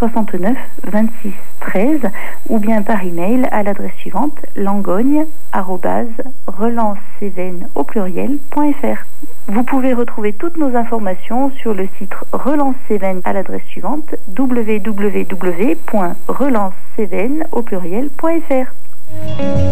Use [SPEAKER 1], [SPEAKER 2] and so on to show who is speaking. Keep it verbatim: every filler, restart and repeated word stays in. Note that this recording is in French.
[SPEAKER 1] soixante-neuf vingt-six treize ou bien par email à l'adresse suivante langogne arobase relance cévennes au pluriel point fr. Vous pouvez retrouver toutes nos informations sur le site Relance Cévennes à l'adresse suivante w w w point relance cévennes au pluriel point fr.